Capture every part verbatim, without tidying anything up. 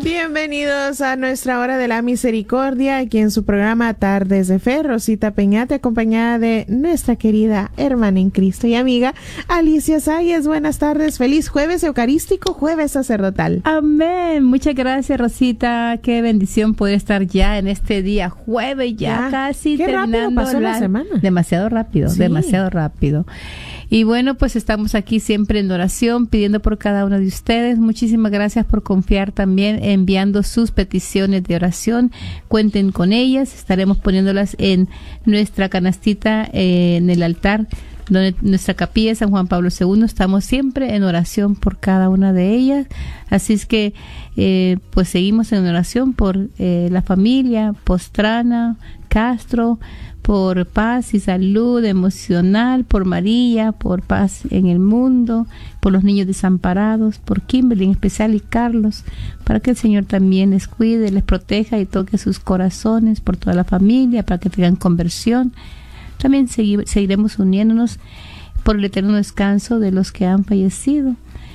Bienvenidos a nuestra hora de la misericordia, aquí en su programa Tardes de Fe. Rosita Peñate, acompañada de nuestra querida hermana en Cristo y amiga Alicia Sáez. Buenas tardes, feliz jueves eucarístico, jueves sacerdotal. Amén, muchas gracias, Rosita. Qué bendición poder estar ya en este día jueves, ya, ya. casi Qué terminando rápido pasó la, la semana. Demasiado rápido, sí. demasiado rápido. Y bueno, pues estamos aquí siempre en oración, pidiendo por cada uno de ustedes. Muchísimas gracias por confiar también, enviando sus peticiones de oración. Cuenten con ellas, estaremos poniéndolas en nuestra canastita, eh, en el altar, donde nuestra capilla San Juan Pablo segundo. Estamos siempre en oración por cada una de ellas. Así es que, eh, pues seguimos en oración por eh, la familia Postrana Castro, por paz y salud emocional, por María, por paz en el mundo, por los niños desamparados, por Kimberly en especial y Carlos, para que el Señor también les cuide, les proteja y toque sus corazones, por toda la familia, para que tengan conversión. También segui- seguiremos uniéndonos por el eterno descanso de los que han fallecido.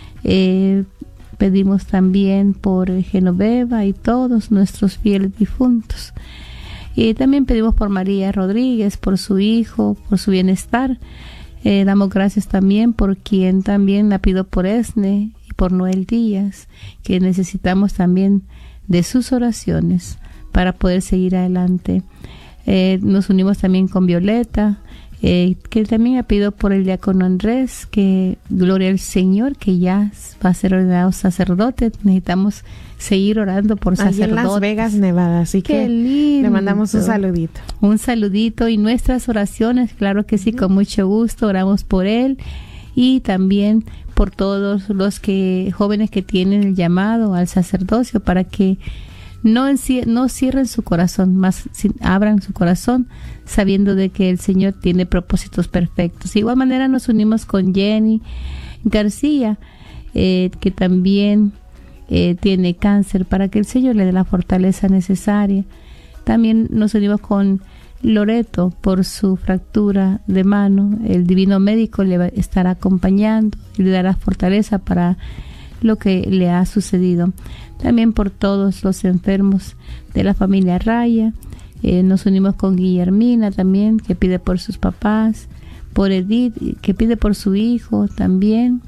Eh, pedimos también por Genoveva y todos nuestros fieles difuntos. Y también pedimos por María Rodríguez, por su hijo, por su bienestar. Eh, damos gracias también por quien también la pido por Esne y por Noel Díaz, que necesitamos también de sus oraciones para poder seguir adelante. Eh, nos unimos también con Violeta, eh, que también ha pedido por el diácono Andrés, que gloria al Señor, que ya va a ser ordenado sacerdote. Necesitamos seguir orando por sacerdotes. Allí en Las Vegas, Nevada, así Qué que lindo. Le mandamos un saludito. Un saludito y nuestras oraciones, claro que sí, uh-huh. con mucho gusto oramos por él y también por todos los que jóvenes que tienen el llamado al sacerdocio, para que no, enci- no cierren su corazón, más sin, abran su corazón, sabiendo de que el Señor tiene propósitos perfectos. De igual manera nos unimos con Jenny García, eh, que también eh, tiene cáncer, para que el Señor le dé la fortaleza necesaria. También nos unimos con Loreto por su fractura de mano. El divino médico le va, estará acompañando y le dará fortaleza para lo que le ha sucedido. También por todos los enfermos de la familia Raya. Eh, nos unimos con Guillermina también, que pide por sus papás, por Edith, que pide por su hijo también,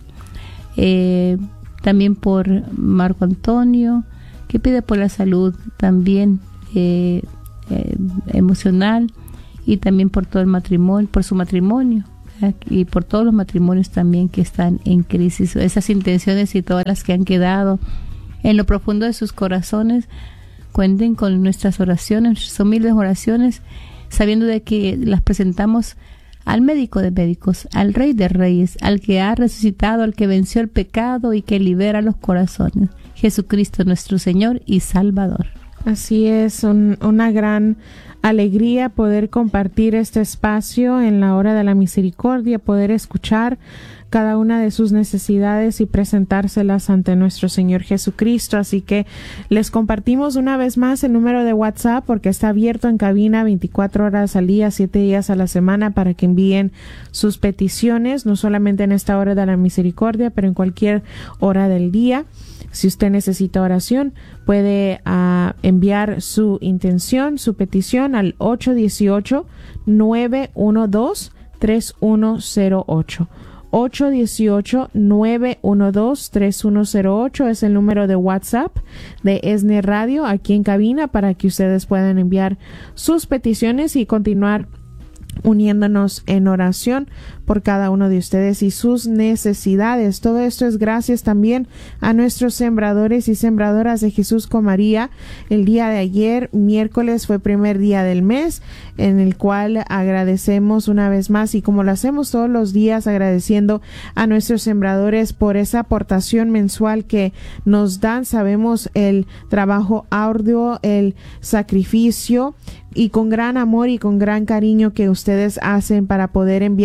eh, también por Marco Antonio, que pide por la salud también eh, eh, emocional, y también por todo el matrimonio, por su matrimonio, ¿verdad? Y por todos los matrimonios también que están en crisis. Esas intenciones y todas las que han quedado en lo profundo de sus corazones, cuenten con nuestras oraciones, nuestras humildes oraciones, sabiendo de que las presentamos al médico de médicos, al Rey de Reyes, al que ha resucitado, al que venció el pecado y que libera los corazones, Jesucristo nuestro Señor y Salvador. Así es, un, una gran alegría poder compartir este espacio en la hora de la misericordia, poder escuchar cada una de sus necesidades y presentárselas ante nuestro Señor Jesucristo. Así que les compartimos una vez más el número de WhatsApp, porque está abierto en cabina veinticuatro horas al día, siete días a la semana, para que envíen sus peticiones, no solamente en esta hora de la misericordia, pero en cualquier hora del día. Si usted necesita oración, puede uh, enviar su intención, su petición al ocho uno ocho, nueve uno dos, tres uno cero ocho. ocho uno ocho, nueve uno dos, tres uno cero ocho es el número de WhatsApp de ESNE Radio aquí en cabina, para que ustedes puedan enviar sus peticiones y continuar uniéndonos en oración por cada uno de ustedes y sus necesidades. Todo esto es gracias también a nuestros sembradores y sembradoras de Jesús con María. El día de ayer, miércoles, fue primer día del mes, en el cual agradecemos una vez más, y como lo hacemos todos los días, agradeciendo a nuestros sembradores por esa aportación mensual que nos dan. Sabemos el trabajo arduo, el sacrificio, y con gran amor y con gran cariño que ustedes hacen para poder enviar sus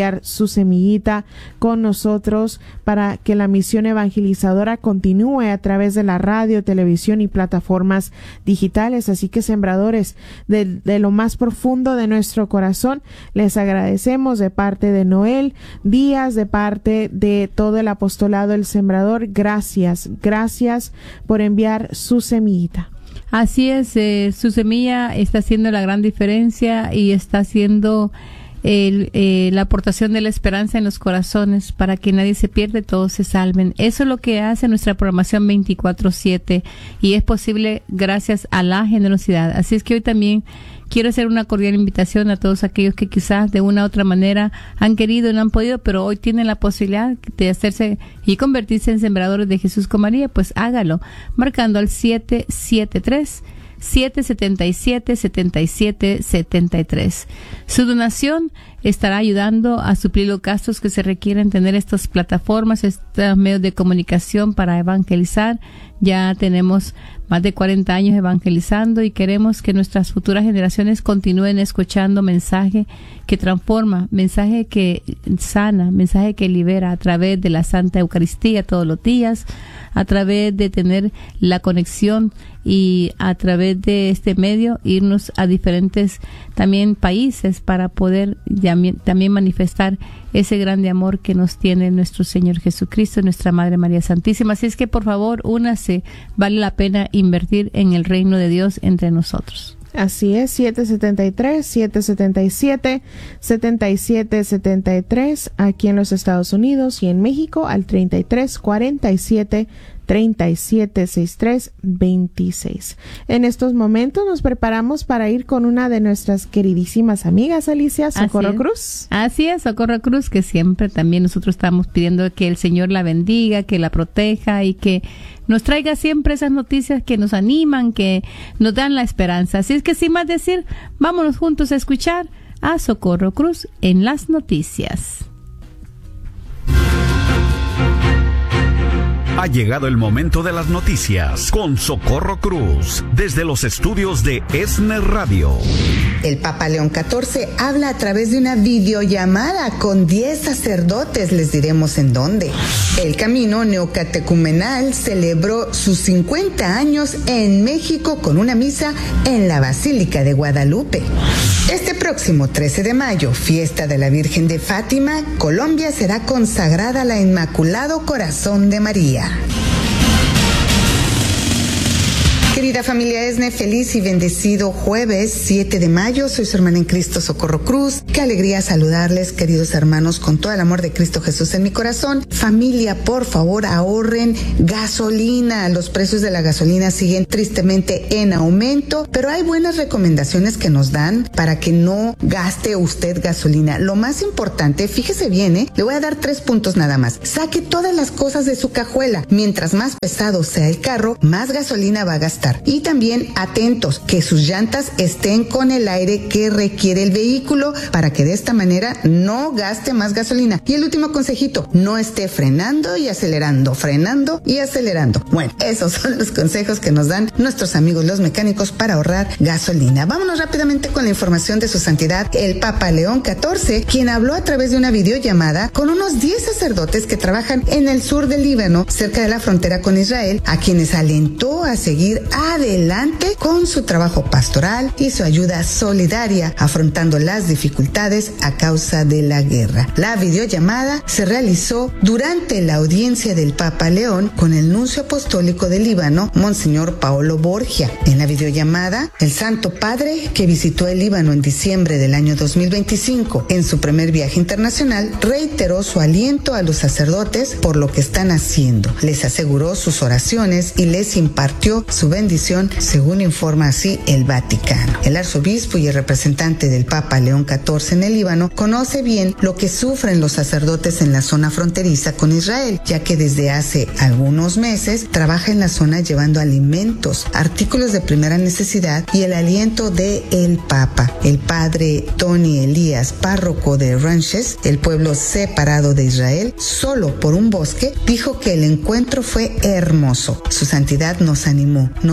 semillita con nosotros para que la misión evangelizadora continúe a través de la radio, televisión y plataformas digitales. Así que, sembradores, de, de lo más profundo de nuestro corazón, les agradecemos de parte de Noel Díaz, de parte de todo el apostolado El Sembrador. Gracias, gracias por enviar su semillita. Así es, eh, su semilla está haciendo la gran diferencia y está haciendo el, eh, la aportación de la esperanza en los corazones para que nadie se pierda, todos se salven. Eso es lo que hace nuestra programación veinticuatro siete y es posible gracias a la generosidad. Así es que hoy también quiero hacer una cordial invitación a todos aquellos que quizás de una u otra manera han querido y no han podido, pero hoy tienen la posibilidad de hacerse y convertirse en sembradores de Jesús con María. Pues hágalo, marcando al siete siete tres, siete siete siete, siete siete siete tres. Su donación estará ayudando a suplir los gastos que se requieren tener estas plataformas, estos medios de comunicación para evangelizar. Ya tenemos más de cuarenta años evangelizando y queremos que nuestras futuras generaciones continúen escuchando mensaje que transforma, mensaje que sana, mensaje que libera a través de la Santa Eucaristía todos los días, a través de tener la conexión y a través de este medio irnos a diferentes también países para poder también manifestar ese grande amor que nos tiene nuestro Señor Jesucristo y nuestra Madre María Santísima. Así es que, por favor, únase, vale la pena invertir en el reino de Dios entre nosotros. Así es, siete siete tres, siete siete siete, siete siete siete tres aquí en los Estados Unidos y en México al treinta y tres cuarenta y siete treinta y siete sesenta y tres veintiséis. En estos momentos nos preparamos para ir con una de nuestras queridísimas amigas, Alicia, Socorro Cruz. Así es, Socorro Cruz, que siempre también nosotros estamos pidiendo que el Señor la bendiga, que la proteja y que nos traiga siempre esas noticias que nos animan, que nos dan la esperanza. Así es que sin más decir, vámonos juntos a escuchar a Socorro Cruz en las noticias. Ha llegado el momento de las noticias con Socorro Cruz desde los estudios de ESNE Radio. El Papa León catorce habla a través de una videollamada con diez sacerdotes, les diremos en dónde. El Camino Neocatecumenal celebró sus cincuenta años en México con una misa en la Basílica de Guadalupe. Este próximo trece de mayo, fiesta de la Virgen de Fátima, Colombia será consagrada al Inmaculado Corazón de María. Querida familia ESNE, feliz y bendecido jueves siete de mayo. Soy su hermana en Cristo, Socorro Cruz. Qué alegría saludarles, queridos hermanos, con todo el amor de Cristo Jesús en mi corazón. Familia, por favor, ahorren gasolina. Los precios de la gasolina siguen tristemente en aumento, pero hay buenas recomendaciones que nos dan para que no gaste usted gasolina. Lo más importante, fíjese bien, ¿eh? Le voy a dar tres puntos nada más. Saque todas las cosas de su cajuela. Mientras más pesado sea el carro, más gasolina va a gastar. Y también atentos, que sus llantas estén con el aire que requiere el vehículo para que de esta manera no gaste más gasolina. Y el último consejito, no esté frenando y acelerando, frenando y acelerando. Bueno, esos son los consejos que nos dan nuestros amigos los mecánicos para ahorrar gasolina. Vámonos rápidamente con la información de su santidad, el Papa León catorce, quien habló a través de una videollamada con unos diez sacerdotes que trabajan en el sur del Líbano, cerca de la frontera con Israel, a quienes alentó a seguir adelante con su trabajo pastoral y su ayuda solidaria, afrontando las dificultades a causa de la guerra. La videollamada se realizó durante la audiencia del Papa León con el nuncio apostólico del Líbano, Monseñor Paolo Borgia. En la videollamada, el Santo Padre, que visitó el Líbano en diciembre del año dos mil veinticinco, en su primer viaje internacional, reiteró su aliento a los sacerdotes por lo que están haciendo. Les aseguró sus oraciones y les impartió su bendición, según informa así el Vaticano. El arzobispo y el representante del Papa León catorce en el Líbano conoce bien lo que sufren los sacerdotes en la zona fronteriza con Israel, ya que desde hace algunos meses trabaja en la zona llevando alimentos, artículos de primera necesidad y el aliento de el Papa. El padre Tony Elías, párroco de Ranches, el pueblo separado de Israel, solo por un bosque, dijo que el encuentro fue hermoso. Su santidad nos animó, nos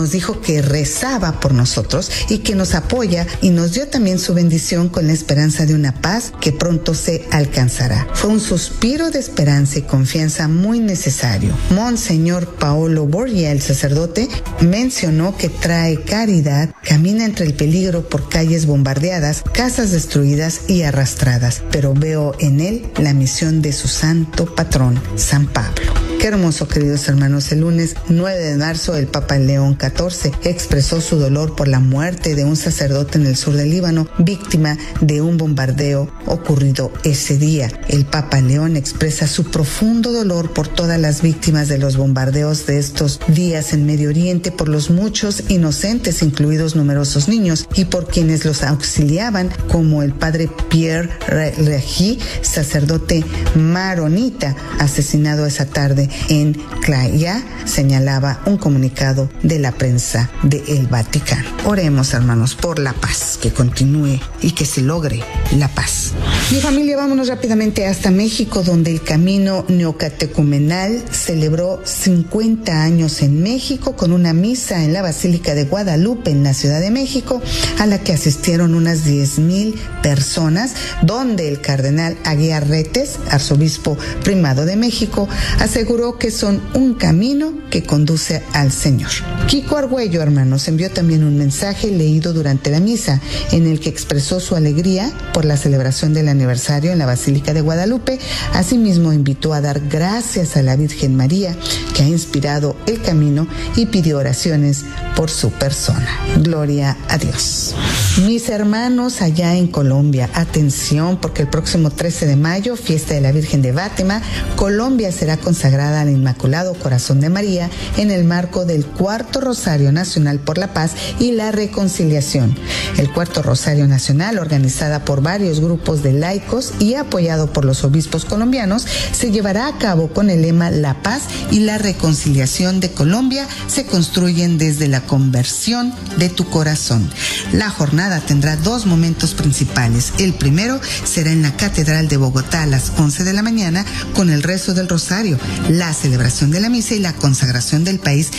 nos dijo que rezaba por nosotros y que nos apoya y nos dio también su bendición con la esperanza de una paz que pronto se alcanzará. Fue un suspiro de esperanza y confianza muy necesario. Monseñor Paolo Borgia, el sacerdote, mencionó que trae caridad, camina entre el peligro por calles bombardeadas, casas destruidas y arrastradas, pero veo en él la misión de su santo patrón, San Pablo. Qué hermoso, queridos hermanos. El lunes nueve de marzo, el Papa León catorce expresó su dolor por la muerte de un sacerdote en el sur del Líbano, víctima de un bombardeo ocurrido ese día. El Papa León expresa su profundo dolor por todas las víctimas de los bombardeos de estos días en Medio Oriente, por los muchos inocentes, incluidos numerosos niños, y por quienes los auxiliaban, como el padre Pierre Regi, sacerdote maronita, asesinado esa tarde en Claya, señalaba un comunicado de la prensa del Vaticano. Oremos, hermanos, por la paz, que continúe y que se logre la paz. Mi familia, vámonos rápidamente hasta México, donde el Camino Neocatecumenal celebró cincuenta años en México con una misa en la Basílica de Guadalupe en la Ciudad de México, a la que asistieron unas diez mil personas, donde el cardenal Aguiar Retes, arzobispo primado de México, aseguró que son un camino que conduce al Señor. Kiko Argüello, hermanos, envió también un mensaje leído durante la misa, en el que expresó su alegría por la celebración del aniversario en la Basílica de Guadalupe. Asimismo, invitó a dar gracias a la Virgen María, que ha inspirado el camino, y pidió oraciones por su persona. Gloria a Dios. Mis hermanos allá en Colombia, atención, porque el próximo trece de mayo, fiesta de la Virgen de Fátima, Colombia será consagrada al Inmaculado Corazón de María en el marco del Cuarto Rosario Nacional por la Paz y la Reconciliación. El Cuarto Rosario Nacional, organizada por varios grupos de laicos y apoyado por los obispos colombianos, se llevará a cabo con el lema La Paz y la Reconciliación de Colombia se construyen desde la conversión de tu corazón. La jornada tendrá dos momentos principales. El primero será en la Catedral de Bogotá a las once de la mañana con el rezo del Rosario, la celebración de la misa y la consagración del país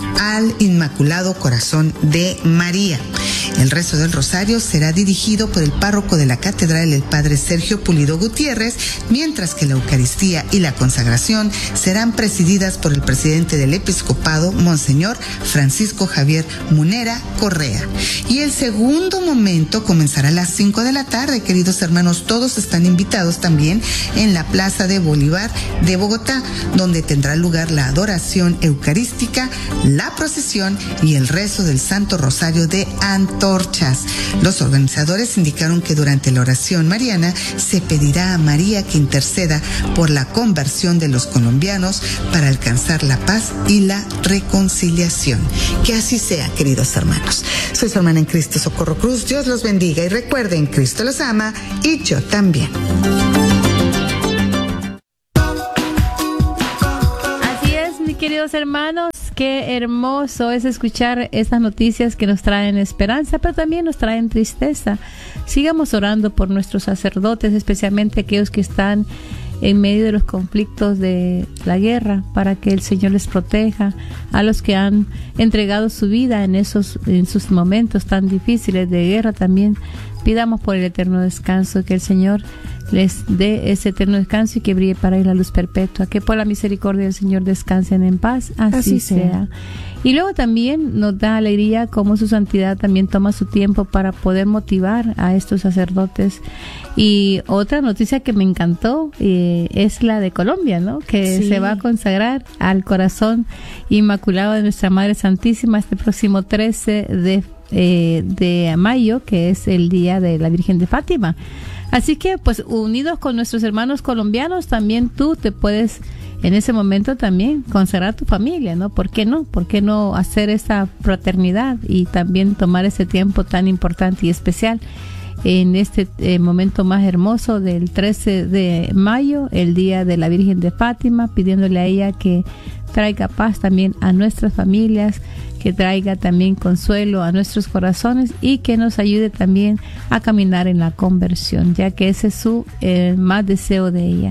al Inmaculado Corazón de María. El rezo del Rosario será dirigido por el párroco de la catedral, el padre Sergio Pulido Gutiérrez, mientras que la Eucaristía y la consagración serán presididas por el presidente del episcopado, Monseñor Francisco Javier Munera Correa. Y el segundo momento comenzará a las cinco de la tarde, queridos hermanos. Todos están invitados también en la Plaza de Bolívar de Bogotá, donde tendrá lugar la adoración eucarística, la procesión y el rezo del Santo Rosario de Antorchas. Los organizadores indicaron que durante la oración mariana se pedirá a María que interceda por la conversión de los colombianos para alcanzar la paz y la reconciliación. Que así sea, queridos hermanos. Soy su hermana en Cristo, Socorro Cruz. Dios los bendiga y recuerden, Cristo los ama y yo también. Queridos hermanos, qué hermoso es escuchar estas noticias que nos traen esperanza, pero también nos traen tristeza. Sigamos orando por nuestros sacerdotes, especialmente aquellos que están en medio de los conflictos de la guerra, para que el Señor les proteja, a los que han entregado su vida en esos en sus momentos tan difíciles de guerra. También pidamos por el eterno descanso, que el Señor les dé ese eterno descanso y que brille para ellos la luz perpetua, que por la misericordia del Señor descansen en paz, así, así sea. sea. Y luego también nos da alegría cómo su santidad también toma su tiempo para poder motivar a estos sacerdotes. Y otra noticia que me encantó eh, es la de Colombia, ¿no? Que sí. se va a consagrar al corazón inmaculado de nuestra Madre Santísima este próximo trece de, eh, de mayo, que es el Día de la Virgen de Fátima. Así que, pues, unidos con nuestros hermanos colombianos, también tú te puedes, en ese momento también, consagrar a tu familia, ¿no? ¿Por qué no? ¿Por qué no hacer esa fraternidad y también tomar ese tiempo tan importante y especial en este eh, momento más hermoso del trece de mayo, el Día de la Virgen de Fátima, pidiéndole a ella que traiga paz también a nuestras familias, que traiga también consuelo a nuestros corazones y que nos ayude también a caminar en la conversión, ya que ese es su eh, más deseo de ella.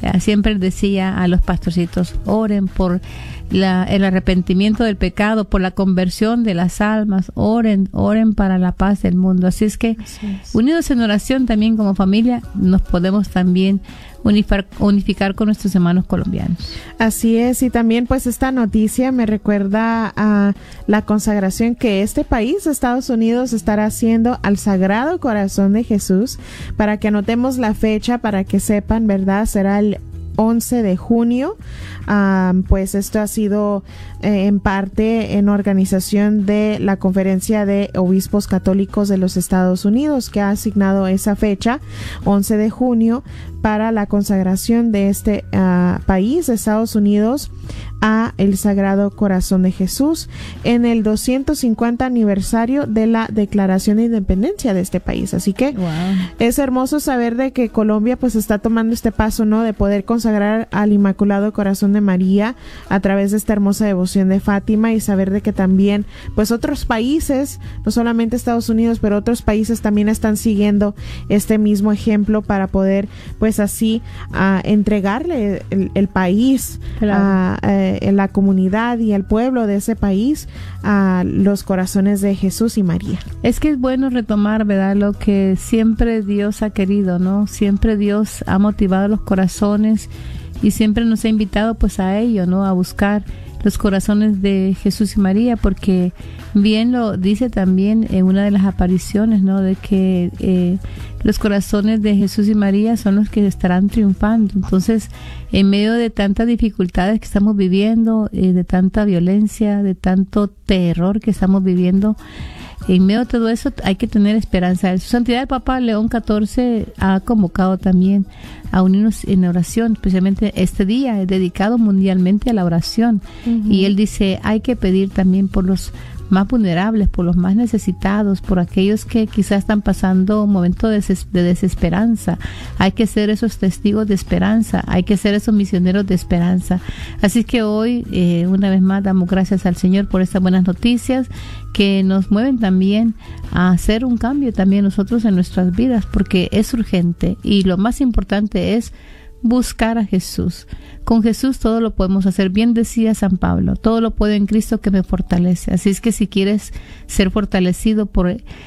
eh, siempre decía a los pastorcitos, oren por la, el arrepentimiento del pecado, por la conversión de las almas, oren, oren para la paz del mundo. Así es que, Así es. unidos en oración también como familia, nos podemos también unificar, unificar con nuestros hermanos colombianos. Así es, y también pues esta noticia me recuerda a la consagración que este país, Estados Unidos, estará haciendo al Sagrado Corazón de Jesús. Para que anotemos la fecha, para que sepan, ¿verdad? Será el once de junio. Um, pues esto ha sido eh, en parte en organización de la Conferencia de Obispos Católicos de los Estados Unidos, que ha asignado esa fecha, once de junio, para la consagración de este uh, país, Estados Unidos, a el Sagrado Corazón de Jesús en el doscientos cincuenta aniversario de la Declaración de Independencia de este país. Así que wow. es hermoso saber de que Colombia pues está tomando este paso, ¿no? De poder consagrar al Inmaculado Corazón de María a través de esta hermosa devoción de Fátima, y saber de que también pues otros países, no solamente Estados Unidos, pero otros países también están siguiendo este mismo ejemplo para poder pues así uh, entregarle el, el país claro. a uh, en la comunidad y el pueblo de ese país a los corazones de Jesús y María. Es que es bueno retomar, ¿verdad?, lo que siempre Dios ha querido, ¿no? Siempre Dios ha motivado los corazones y siempre nos ha invitado pues a ello, ¿no? A buscar los corazones de Jesús y María, porque bien lo dice también en una de las apariciones, ¿no? De que eh, los corazones de Jesús y María son los que estarán triunfando. Entonces, en medio de tantas dificultades que estamos viviendo, eh, de tanta violencia, de tanto terror que estamos viviendo, en medio de todo eso hay que tener esperanza. Su Santidad el Papa León catorce ha convocado también a unirnos en oración, especialmente este día es dedicado mundialmente a la oración. Uh-huh. Y él dice, hay que pedir también por los más vulnerables, por los más necesitados, por aquellos que quizás están pasando un momento de, des- de desesperanza. Hay que ser esos testigos de esperanza, hay que ser esos misioneros de esperanza. Así que hoy, eh, una vez más, damos gracias al Señor por estas buenas noticias que nos mueven también a hacer un cambio también nosotros en nuestras vidas, porque es urgente y lo más importante es buscar a Jesús. Con Jesús todo lo podemos hacer. Bien decía San Pablo, todo lo puedo en Cristo que me fortalece. Así es que si quieres ser fortalecido por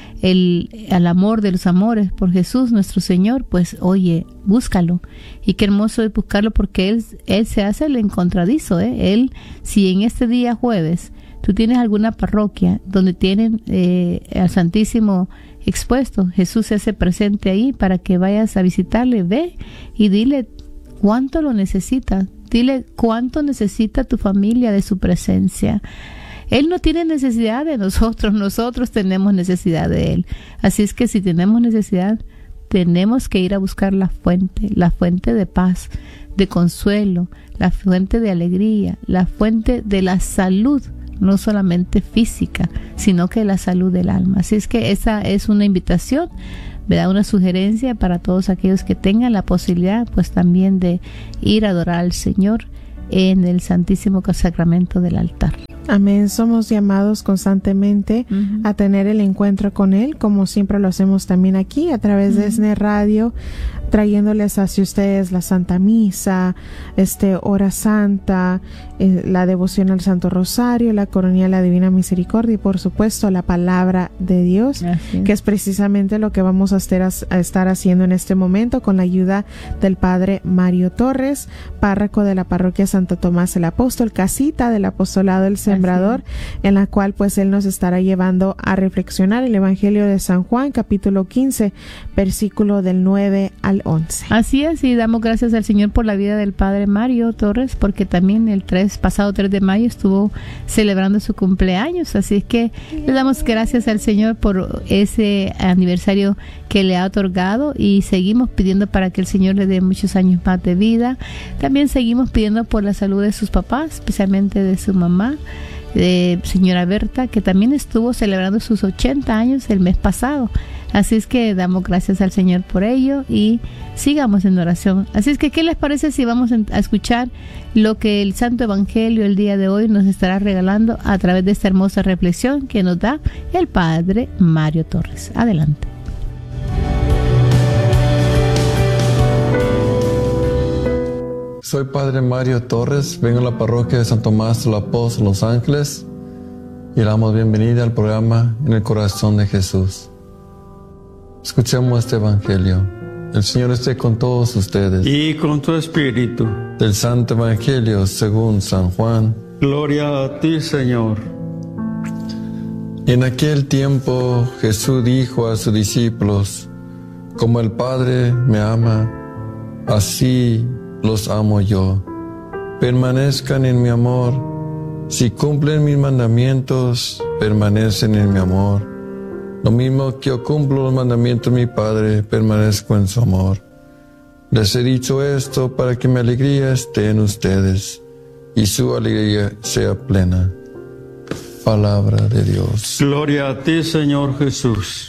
el, el amor de los amores, por Jesús nuestro Señor, pues oye, búscalo. Y qué hermoso es buscarlo, porque Él, él se hace el encontradizo, ¿eh? Él, si en este día jueves tú tienes alguna parroquia donde tienen eh, al Santísimo expuesto, Jesús se hace presente ahí para que vayas a visitarle. Ve y dile cuánto lo necesita, dile cuánto necesita tu familia de su presencia. Él no tiene necesidad de nosotros, nosotros tenemos necesidad de Él. Así es que si tenemos necesidad, tenemos que ir a buscar la fuente, la fuente de paz, de consuelo, la fuente de alegría, la fuente de la salud, no solamente física, sino que la salud del alma. Así es que esa es una invitación, ¿verdad? Una sugerencia para todos aquellos que tengan la posibilidad, pues también de ir a adorar al Señor en el Santísimo Sacramento del altar. Amén. Somos llamados constantemente uh-huh. a tener el encuentro con Él, como siempre lo hacemos también aquí a través uh-huh. de S N E Radio, trayéndoles hacia ustedes la Santa Misa, este Hora Santa, eh, la devoción al Santo Rosario, la coronilla de la Divina Misericordia y por supuesto la Palabra de Dios, Así es. que es precisamente lo que vamos a estar, a estar haciendo en este momento con la ayuda del Padre Mario Torres, párroco de la Parroquia Santo Tomás el Apóstol, casita del Apostolado del Sembrador, en la cual pues él nos estará llevando a reflexionar el Evangelio de San Juan, capítulo quince, versículo del nueve al once. Así es, y damos gracias al Señor por la vida del Padre Mario Torres, porque también el tres, pasado tres de mayo estuvo celebrando su cumpleaños, así es que le damos gracias al Señor por ese aniversario que le ha otorgado, y seguimos pidiendo para que el Señor le dé muchos años más de vida. También seguimos pidiendo por la salud de sus papás, especialmente de su mamá, de señora Berta, que también estuvo celebrando sus ochenta años el mes pasado. Así es que damos gracias al Señor por ello y sigamos en oración. Así es que, ¿qué les parece si vamos a escuchar lo que el Santo Evangelio el día de hoy nos estará regalando a través de esta hermosa reflexión que nos da el Padre Mario Torres? Adelante. Soy Padre Mario Torres, vengo a la parroquia de San Tomás del Apóstol Los Ángeles y le damos bienvenida al programa En el Corazón de Jesús. Escuchemos este Evangelio. El Señor esté con todos ustedes. Y con tu espíritu. Del Santo Evangelio según San Juan. Gloria a ti, Señor. En aquel tiempo Jesús dijo a sus discípulos: como el Padre me ama, así los amo yo. Permanezcan en mi amor. Si cumplen mis mandamientos, permanecen en mi amor. Lo mismo que yo cumplo los mandamientos de mi Padre, permanezco en su amor. Les he dicho esto para que mi alegría esté en ustedes y su alegría sea plena. Palabra de Dios. Gloria a ti, Señor Jesús.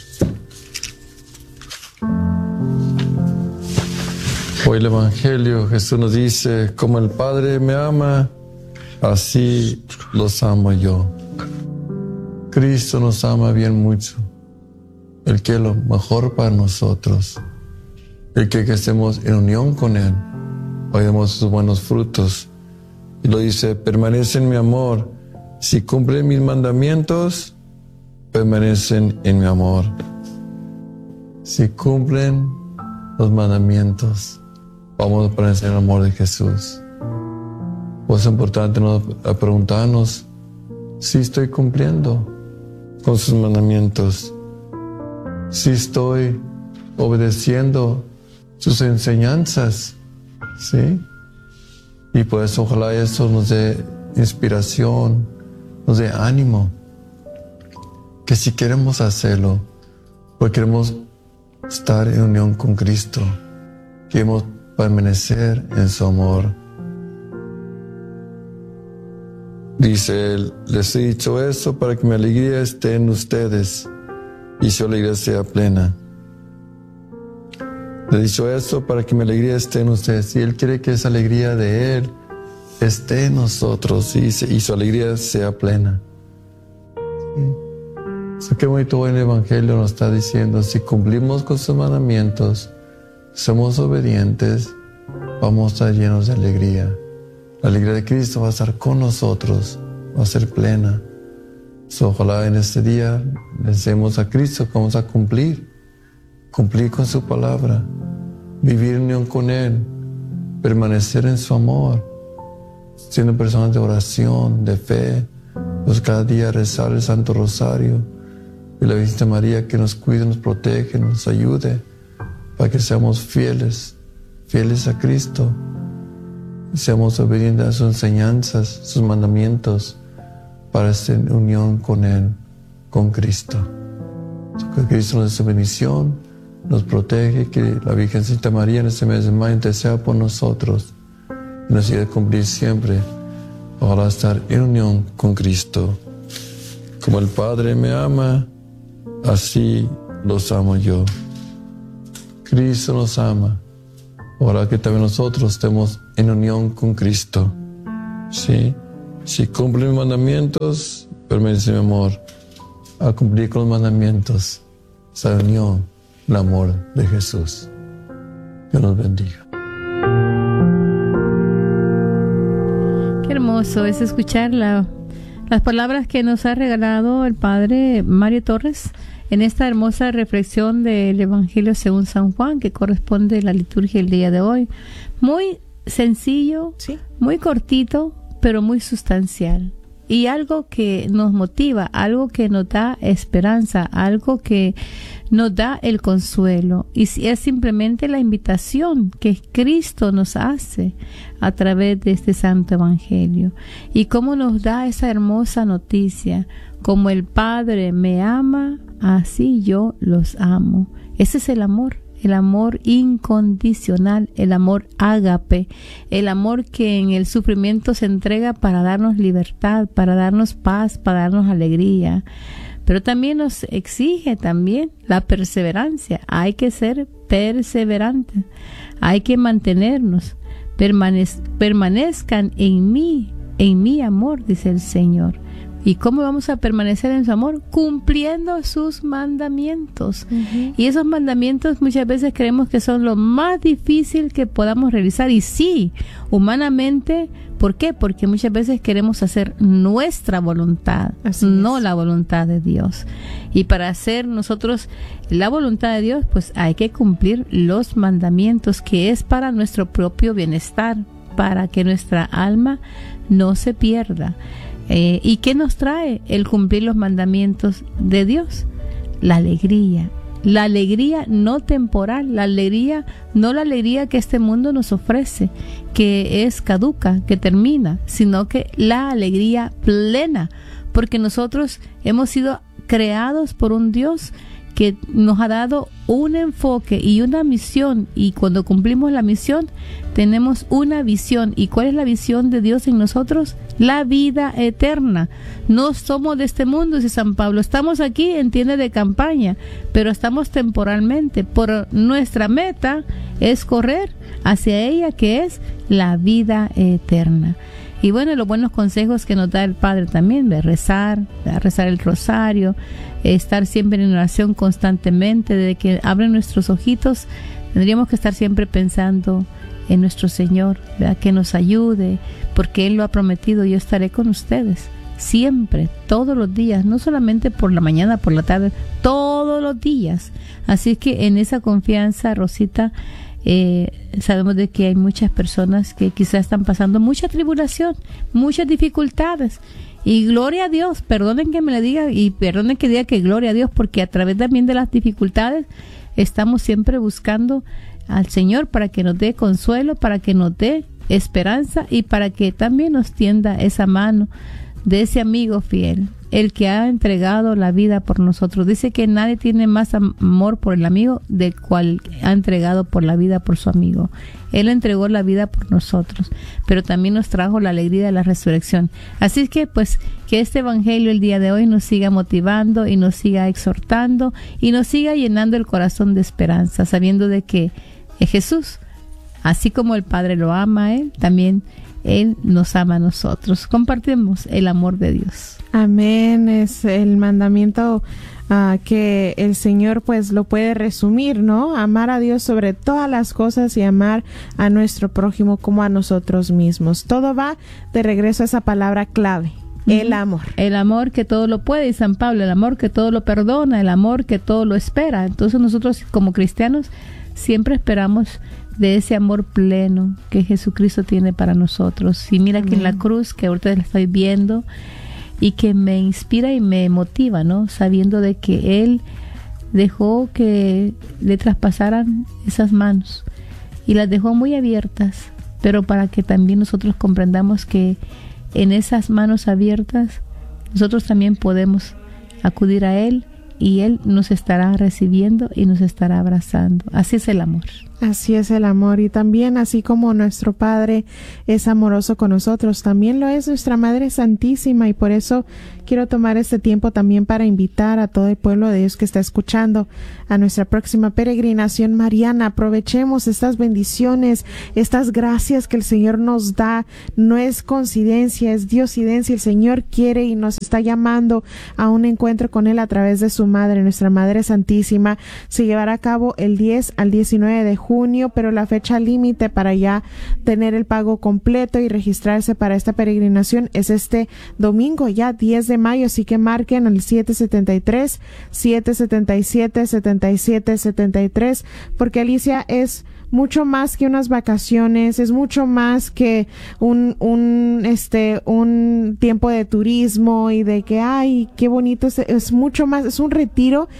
Hoy el Evangelio, Jesús nos dice: como el Padre me ama, así los amo yo. Cristo nos ama bien mucho. Él quiere lo mejor para nosotros. Él quiere que estemos en unión con Él, oigamos sus buenos frutos. Y lo dice: permanece en mi amor. Si cumplen mis mandamientos, permanecen en mi amor. Si cumplen los mandamientos, vamos a permanecer en el amor de Jesús. Pues es importante ¿no? preguntarnos si estoy cumpliendo con sus mandamientos, si estoy obedeciendo sus enseñanzas, ¿sí? Y pues ojalá eso nos dé inspiración, nos dé ánimo, que si queremos hacerlo, porque queremos estar en unión con Cristo, queremos permanecer en su amor. Dice él: les he dicho eso para que mi alegría esté en ustedes y su alegría sea plena. Le he dicho eso para que mi alegría esté en ustedes. Y Él quiere que esa alegría de Él esté en nosotros y, y su alegría sea plena. ¿Sí? Eso qué bonito hoy en el Evangelio nos está diciendo: si cumplimos con sus mandamientos, somos obedientes, vamos a estar llenos de alegría. La alegría de Cristo va a estar con nosotros, va a ser plena. So, ojalá en este día le decimos a Cristo que vamos a cumplir, cumplir con su palabra, vivir en unión con Él, permanecer en su amor, siendo personas de oración, de fe, pues cada día rezar el Santo Rosario y la Virgen María que nos cuide, nos protege, nos ayude para que seamos fieles, fieles a Cristo y seamos obedientes a sus enseñanzas, sus mandamientos, para estar en unión con Él, con Cristo. Que Cristo nos dé su bendición, nos protege, que la Virgen Santa María en este mes de mayo interceda por nosotros y nos ayude a cumplir siempre, ojalá estar en unión con Cristo. Como el Padre me ama, así los amo yo. Cristo nos ama. Ojalá que también nosotros estemos en unión con Cristo. ¿Sí? Si cumplen mis mandamientos, permanece mi amor. A cumplir con los mandamientos, esa unión, el amor de Jesús. Dios nos bendiga. Qué hermoso es escuchar la, las palabras que nos ha regalado el Padre Mario Torres en esta hermosa reflexión del Evangelio según San Juan, que corresponde a la liturgia del día de hoy. Muy sencillo, sí, muy cortito, pero muy sustancial. Y algo que nos motiva, algo que nos da esperanza, algo que nos da el consuelo. Y es simplemente la invitación que Cristo nos hace a través de este Santo Evangelio. Y cómo nos da esa hermosa noticia: como el Padre me ama, así yo los amo. Ese es el amor. El amor incondicional, el amor ágape, el amor que en el sufrimiento se entrega para darnos libertad, para darnos paz, para darnos alegría. Pero también nos exige también la perseverancia. Hay que ser perseverantes, hay que mantenernos, permanez- permanezcan en mí, en mi amor, dice el Señor. ¿Y cómo vamos a permanecer en su amor? Cumpliendo sus mandamientos. Uh-huh. Y esos mandamientos muchas veces creemos que son lo más difícil que podamos realizar. Y sí, humanamente, ¿por qué? Porque muchas veces queremos hacer nuestra voluntad, Así no es. la voluntad de Dios. Y para hacer nosotros la voluntad de Dios, pues hay que cumplir los mandamientos, que es para nuestro propio bienestar, para que nuestra alma no se pierda. Eh, ¿Y qué nos trae el cumplir los mandamientos de Dios? La alegría. La alegría no temporal, la alegría, no la alegría que este mundo nos ofrece, que es caduca, que termina, sino que la alegría plena, porque nosotros hemos sido creados por un Dios que nos ha dado un enfoque y una misión, y cuando cumplimos la misión tenemos una visión. ¿Y cuál es la visión de Dios en nosotros? La vida eterna. No somos de este mundo, dice San Pablo, estamos aquí en tienda de campaña, pero estamos temporalmente. Por nuestra meta es correr hacia ella, que es la vida eterna. Y bueno, los buenos consejos que nos da el Padre también, de rezar, de rezar el rosario, estar siempre en oración constantemente. Desde que abren nuestros ojitos, tendríamos que estar siempre pensando en nuestro Señor, ¿verdad? Que nos ayude, porque Él lo ha prometido: yo estaré con ustedes siempre, todos los días, no solamente por la mañana, por la tarde, todos los días. Así que en esa confianza, Rosita, Eh, sabemos de que hay muchas personas que quizás están pasando mucha tribulación, muchas dificultades, y gloria a Dios, perdonen que me le diga y perdonen que diga que gloria a Dios, porque a través también de las dificultades estamos siempre buscando al Señor para que nos dé consuelo, para que nos dé esperanza y para que también nos tienda esa mano de ese amigo fiel, el que ha entregado la vida por nosotros. Dice que nadie tiene más amor por el amigo del cual ha entregado por la vida por su amigo. Él entregó la vida por nosotros, pero también nos trajo la alegría de la resurrección. Así es que pues que este evangelio el día de hoy nos siga motivando y nos siga exhortando y nos siga llenando el corazón de esperanza, sabiendo de que Jesús, así como el Padre lo ama a Él, también Él nos ama a nosotros. Compartimos el amor de Dios. Amén. Es el mandamiento uh, que el Señor pues lo puede resumir, ¿no? Amar a Dios sobre todas las cosas y amar a nuestro prójimo como a nosotros mismos. Todo va de regreso a esa palabra clave. El amor. El amor que todo lo puede, y San Pablo, el amor que todo lo perdona, el amor que todo lo espera. Entonces nosotros como cristianos siempre esperamos de ese amor pleno que Jesucristo tiene para nosotros. Y mira, Amén, que en la cruz, que ahorita la estoy viendo y que me inspira y me motiva, ¿no? Sabiendo de que Él dejó que le traspasaran esas manos y las dejó muy abiertas, pero para que también nosotros comprendamos que en esas manos abiertas nosotros también podemos acudir a Él, y Él nos estará recibiendo y nos estará abrazando. Así es el amor. Así es el amor. Y también, así como nuestro Padre es amoroso con nosotros, también lo es nuestra Madre Santísima. Y por eso quiero tomar este tiempo también para invitar a todo el pueblo de Dios que está escuchando a nuestra próxima peregrinación mariana. Aprovechemos estas bendiciones, estas gracias que el Señor nos da. No es coincidencia, es diosidencia. El Señor quiere y nos está llamando a un encuentro con Él a través de su Madre, nuestra Madre Santísima. Se llevará a cabo el diez al diecinueve de junio, pero la fecha límite para ya tener el pago completo y registrarse para esta peregrinación es este domingo, ya diez de mayo, así que marquen al siete setenta y tres, siete setenta y siete, setenta y siete setenta y tres, porque Alicia, es mucho más que unas vacaciones, es mucho más que un, un, este, un tiempo de turismo y de que, ay, qué bonito, es, es mucho más, es un retiro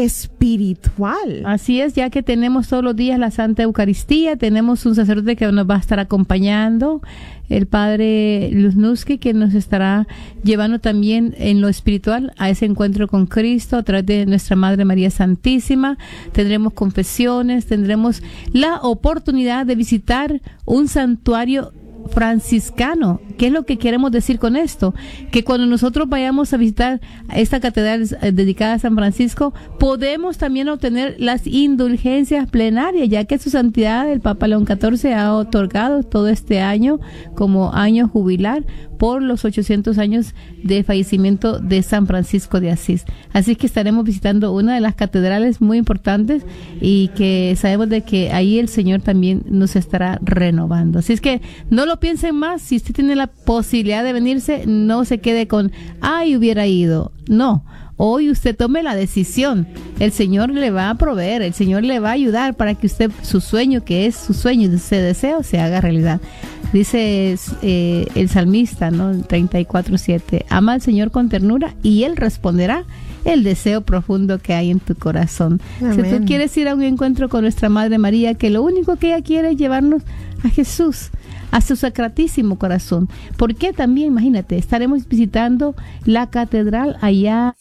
espiritual. Así es, ya que tenemos todos los días la Santa Eucaristía, tenemos un sacerdote que nos va a estar acompañando, el Padre Luznuski, que nos estará llevando también en lo espiritual a ese encuentro con Cristo a través de nuestra Madre María Santísima. Tendremos confesiones, tendremos la oportunidad de visitar un santuario franciscano. ¿Qué es lo que queremos decir con esto? Que cuando nosotros vayamos a visitar esta catedral dedicada a San Francisco, podemos también obtener las indulgencias plenarias, ya que su santidad el Papa León catorce ha otorgado todo este año como año jubilar. por los ochocientos años de fallecimiento de San Francisco de Asís. Así que estaremos visitando una de las catedrales muy importantes y que sabemos de que ahí el Señor también nos estará renovando. Así es que no lo piensen más. Si usted tiene la posibilidad de venirse, no se quede con, ay, hubiera ido. No. Hoy usted tome la decisión. El Señor le va a proveer, el Señor le va a ayudar para que usted, su sueño, que es su sueño, ese deseo, se haga realidad. Dice eh, el salmista, ¿no? treinta y cuatro siete, ama al Señor con ternura y Él responderá el deseo profundo que hay en tu corazón. Amén. Si tú quieres ir a un encuentro con nuestra Madre María, que lo único que ella quiere es llevarnos a Jesús, a su sacratísimo corazón. Porque también, imagínate, estaremos visitando la catedral allá.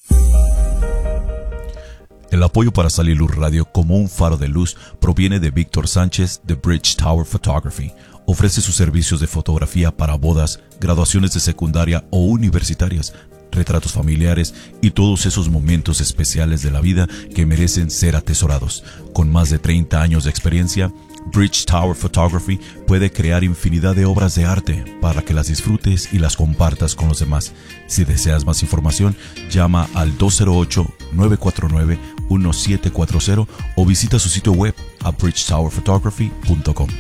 El apoyo para Sal y Luz Radio como un faro de luz proviene de Víctor Sánchez de Bridge Tower Photography. Ofrece sus servicios de fotografía para bodas, graduaciones de secundaria o universitarias, retratos familiares y todos esos momentos especiales de la vida que merecen ser atesorados. Con más de treinta años de experiencia, Bridge Tower Photography puede crear infinidad de obras de arte para que las disfrutes y las compartas con los demás. Si deseas más información, llama al dos cero ocho, nueve cuatro nueve, uno siete cuatro cero o visita su sitio web a bridge tower photography punto com.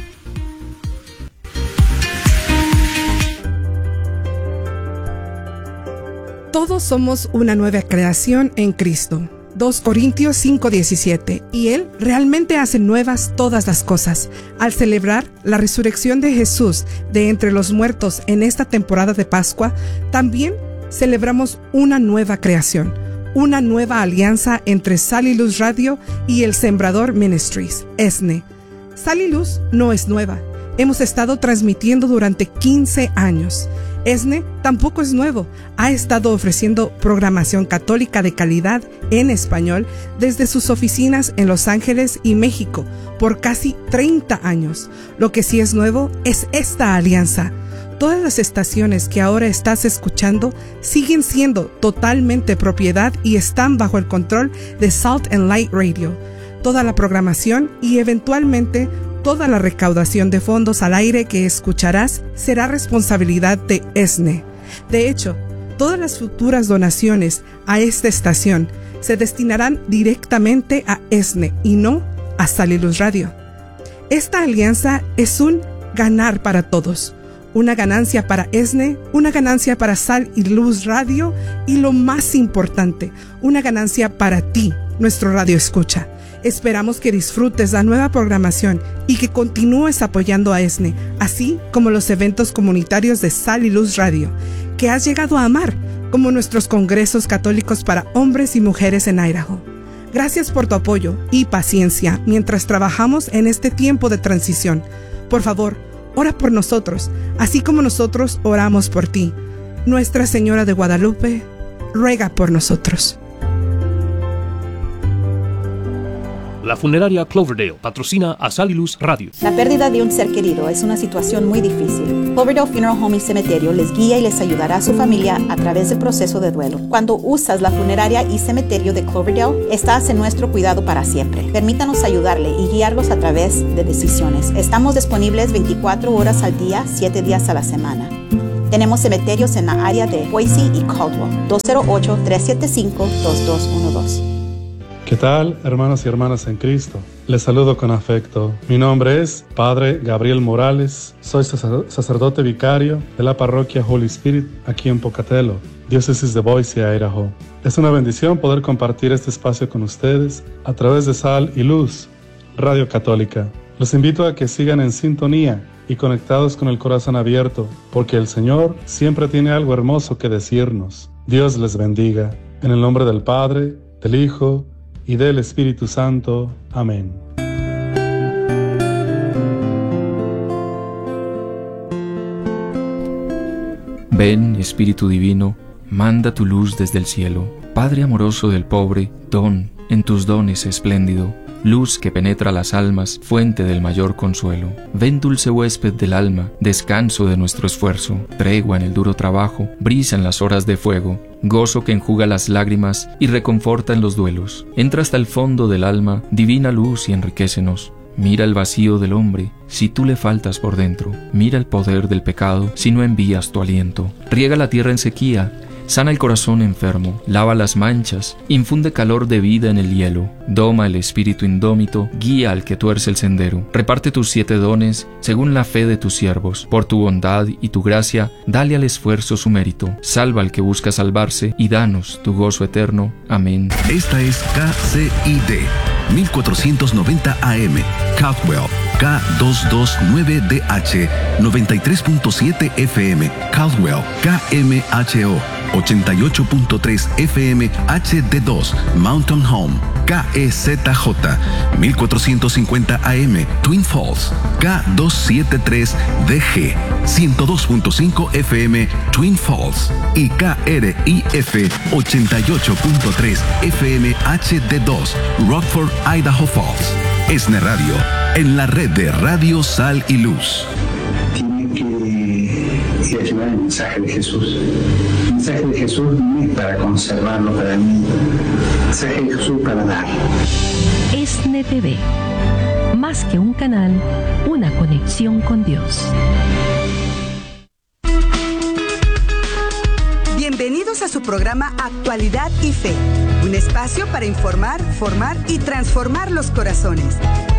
Todos somos una nueva creación en Cristo. dos Corintios cinco diecisiete. Y Él realmente hace nuevas todas las cosas. Al celebrar la resurrección de Jesús de entre los muertos en esta temporada de Pascua, también celebramos una nueva creación, una nueva alianza entre Sal y Luz Radio y el Sembrador Ministries, E S N E. Sal y Luz no es nueva. Hemos estado transmitiendo durante quince años. E S N E tampoco es nuevo. Ha estado ofreciendo programación católica de calidad en español desde sus oficinas en Los Ángeles y México por casi treinta años. Lo que sí es nuevo es esta alianza. Todas las estaciones que ahora estás escuchando siguen siendo totalmente propiedad y están bajo el control de Salt and Light Radio. Toda la programación y eventualmente toda la recaudación de fondos al aire que escucharás será responsabilidad de E S N E. De hecho, todas las futuras donaciones a esta estación se destinarán directamente a E S N E y no a Sal y Luz Radio. Esta alianza es un ganar para todos. Una ganancia para E S N E, una ganancia para Sal y Luz Radio y lo más importante, una ganancia para ti, nuestro radio escucha. Esperamos que disfrutes la nueva programación y que continúes apoyando a E S N E, así como los eventos comunitarios de Sal y Luz Radio, que has llegado a amar, como nuestros congresos católicos para hombres y mujeres en Idaho. Gracias por tu apoyo y paciencia mientras trabajamos en este tiempo de transición. Por favor, ora por nosotros, así como nosotros oramos por ti. Nuestra Señora de Guadalupe, ruega por nosotros. La funeraria Cloverdale patrocina a Sal y Luz Radio. La pérdida de un ser querido es una situación muy difícil. Cloverdale Funeral Home y Cementerio les guía y les ayudará a su familia a través del proceso de duelo. Cuando usas la funeraria y cementerio de Cloverdale, estás en nuestro cuidado para siempre. Permítanos ayudarle y guiarlos a través de decisiones. Estamos disponibles veinticuatro horas al día, siete días a la semana. Tenemos cementerios en la área de Boise y Caldwell. dos cero ocho, tres siete cinco, dos dos uno dos. ¿Qué tal, hermanos y hermanas en Cristo? Les saludo con afecto. Mi nombre es Padre Gabriel Morales. Soy sacerdote vicario de la parroquia Holy Spirit aquí en Pocatello, diócesis de Boise, Idaho. Es una bendición poder compartir este espacio con ustedes a través de Sal y Luz, Radio Católica. Los invito a que sigan en sintonía y conectados con el corazón abierto, porque el Señor siempre tiene algo hermoso que decirnos. Dios les bendiga. En el nombre del Padre, del Hijo y del Espíritu Santo. Amén. Ven, Espíritu Divino, manda tu luz desde el cielo. Padre amoroso del pobre, don en tus dones espléndido. Luz que penetra las almas, fuente del mayor consuelo. Ven, dulce huésped del alma, descanso de nuestro esfuerzo, tregua en el duro trabajo, brisa en las horas de fuego, gozo que enjuga las lágrimas y reconforta en los duelos. Entra hasta el fondo del alma, divina luz, y enriquécenos. Mira el vacío del hombre si tú le faltas por dentro. Mira el poder del pecado si no envías tu aliento. Riega la tierra en sequía, sana el corazón enfermo, lava las manchas, infunde calor de vida en el hielo, doma el espíritu indómito, guía al que tuerce el sendero. Reparte tus siete dones según la fe de tus siervos. Por tu bondad y tu gracia, dale al esfuerzo su mérito. Salva al que busca salvarse y danos tu gozo eterno. Amén. Esta es K C I D mil cuatrocientos noventa A M, Caldwell, K doscientos veintinueve D H, noventa y tres punto siete F M, Caldwell, K M H O, ochenta y ocho punto tres F M H D dos, Mountain Home, K E Z J, mil cuatrocientos cincuenta A M, Twin Falls, K doscientos setenta y tres D G, ciento dos punto cinco F M, Twin Falls, y K R I F, ochenta y ocho punto tres F M H D dos, Rockford, Idaho Falls. ESNE Radio, en la red de Radio Sal y Luz. Tiene que, que llevar el mensaje de Jesús. El mensaje de Jesús no es para conservarlo para mí. El mensaje de Jesús para dar. ESNE T V. Más que un canal, una conexión con Dios. Bienvenidos a su programa Actualidad y Fe, un espacio para informar, formar y transformar los corazones.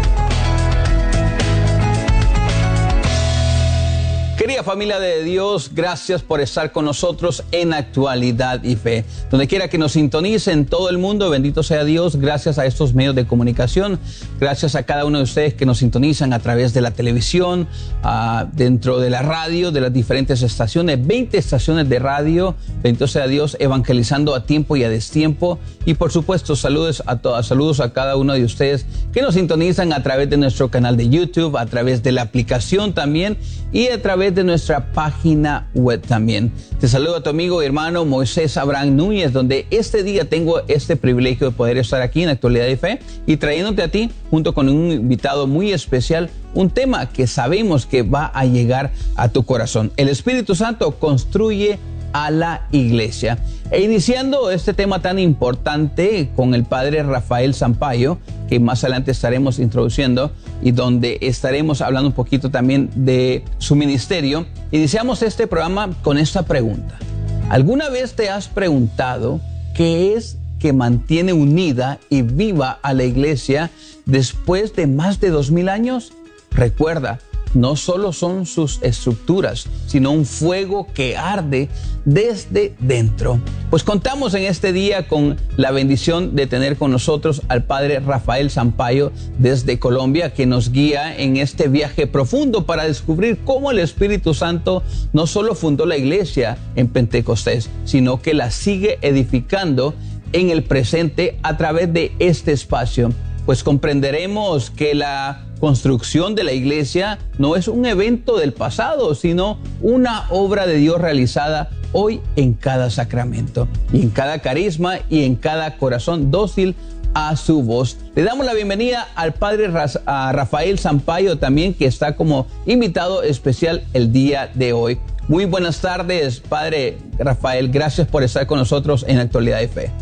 Querida familia de Dios, gracias por estar con nosotros en Actualidad y Fe. Donde quiera que nos sintonicen en todo el mundo, bendito sea Dios, gracias a estos medios de comunicación, gracias a cada uno de ustedes que nos sintonizan a través de la televisión, uh, dentro de la radio, de las diferentes estaciones, veinte estaciones de radio, bendito sea Dios, evangelizando a tiempo y a destiempo. Y por supuesto, saludos a todas, saludos a cada uno de ustedes que nos sintonizan a través de nuestro canal de YouTube, a través de la aplicación también y a través de nuestra página web también. Te saludo a tu amigo y hermano Moisés Abraham Núñez, donde este día tengo este privilegio de poder estar aquí en Actualidad y Fe y trayéndote a ti, junto con un invitado muy especial, un tema que sabemos que va a llegar a tu corazón. El Espíritu Santo construye a la iglesia. E iniciando este tema tan importante con el padre Rafael Sampaio, que más adelante estaremos introduciendo y donde estaremos hablando un poquito también de su ministerio, iniciamos este programa con esta pregunta. ¿Alguna vez te has preguntado qué es que mantiene unida y viva a la iglesia después de más de dos mil años? Recuerda, no solo son sus estructuras, sino un fuego que arde desde dentro. Pues contamos en este día con la bendición de tener con nosotros al padre Rafael Sampaio desde Colombia, que nos guía en este viaje profundo para descubrir cómo el Espíritu Santo no solo fundó la iglesia en Pentecostés, sino que la sigue edificando en el presente a través de este espacio. Pues comprenderemos que la construcción de la iglesia no es un evento del pasado, sino una obra de Dios realizada hoy en cada sacramento y en cada carisma y en cada corazón dócil a su voz. Le damos la bienvenida al padre Rafael Sampaio también, que está como invitado especial el día de hoy. Muy buenas tardes, padre Rafael. Gracias por estar con nosotros en Actualidad y Fe.